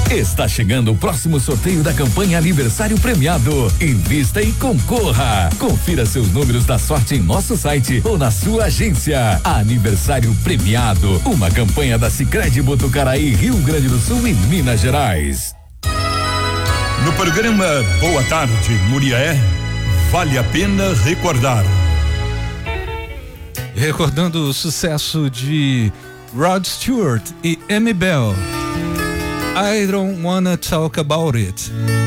Está chegando o próximo sorteio da campanha Aniversário Premiado. Invista e concorra. Confira seus números da sorte em nosso site ou na sua agência. Aniversário Premiado, uma campanha da Sicredi Botucaraí, Rio Grande do Sul e Minas Gerais. No programa Boa Tarde, Muriaé, vale a pena recordar. Recordando o sucesso de Rod Stewart e Amy Bell. I don't wanna talk about it.